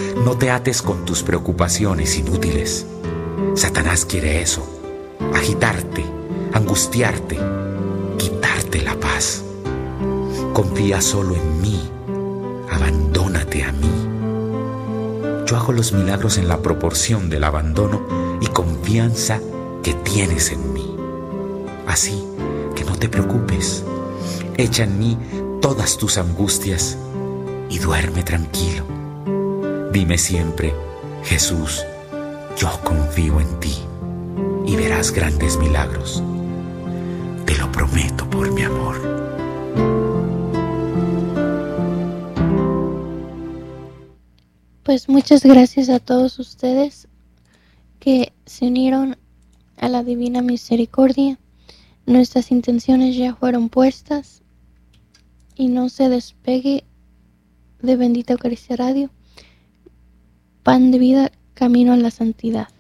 No te ates con tus preocupaciones inútiles. Satanás quiere eso, agitarte, angustiarte, quitarte la paz. Confía solo en mí, abandónate a mí. Yo hago los milagros en la proporción del abandono y confianza que tienes en mí. Así que no te preocupes, echa en mí todas tus angustias y duerme tranquilo. Dime siempre, Jesús, yo confío en ti y verás grandes milagros. Te lo prometo por mi amor. Pues muchas gracias a todos ustedes que se unieron a la Divina Misericordia. Nuestras intenciones ya fueron puestas y no se despegue de Bendita Eucaristía Radio. Pan de vida, camino a la santidad.